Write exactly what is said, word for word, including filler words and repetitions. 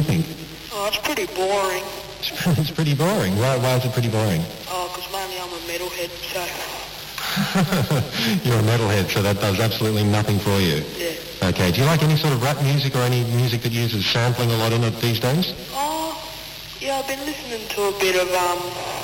think? Oh, it's pretty boring. It's, it's pretty boring. Why, why is it pretty boring? Oh, because mainly I'm a metalhead, so... You're a metalhead, so that does absolutely nothing for you. Yeah. Okay, do you like any sort of rap music or any music that uses sampling a lot in it these days? Oh, yeah, I've been listening to a bit of, um...